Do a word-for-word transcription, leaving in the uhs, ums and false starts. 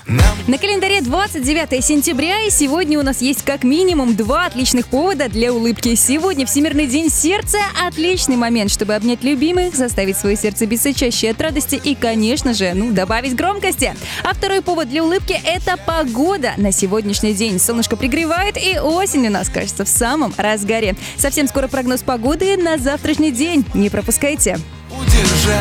На календаре двадцать девятое сентября, и сегодня у нас есть как минимум два отличных повода для улыбки. Сегодня Всемирный день сердца – отличный момент, чтобы обнять любимых, заставить свое сердце биться чаще от радости и, конечно же, ну, добавить громкости. А второй повод для улыбки – это погода. На сегодняшний день солнышко пригревает, и осень у нас, кажется, в самом разгаре. Совсем скоро прогноз погоды на завтрашний день. Не пропускайте. Удержать.